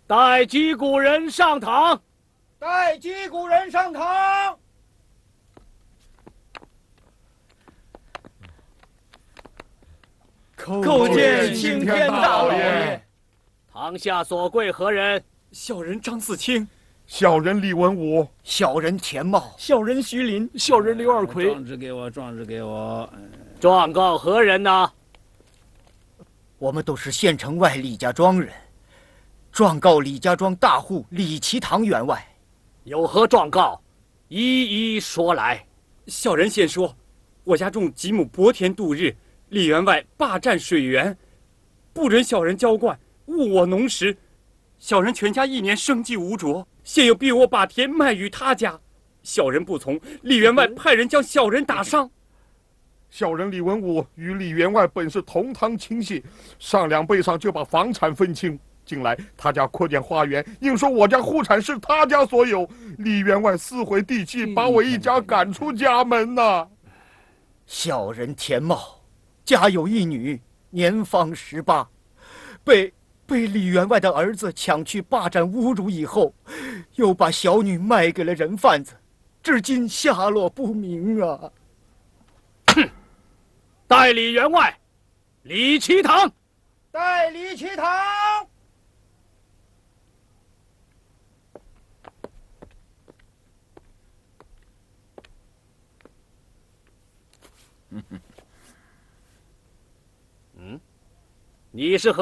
待击鼓人上堂。 待击鼓人上堂。 叩见青天大老爷。 堂下所跪何人？ 小人张四清。 小人李文武。 小人田茂。 小人徐林。小人刘二奎。 状纸给我，状纸给我。 状告何人呢？ 我们都是县城外李家庄人，状告李家庄大户李其堂员外。 有何状告？一一说来。 小人先说，我家种几亩薄田度日，李员外霸占水源，不准小人浇灌，误我农时，小人全家1年生计无着，现又逼我把田卖与他家，小人不从，李员外派人将小人打伤。 小人李文武与李员外本是同堂亲戚，上2辈上就把房产分清。近来他家扩建花园，硬说我家户产是他家所有，李员外撕毁地契，把我一家赶出家门呐。 小人田茂家有一女，年方18，被李员外的儿子抢去霸占侮辱以后，又把小女卖给了人贩子，至今下落不明啊。 哼！代理员外，李其堂。 代李其堂。 你是何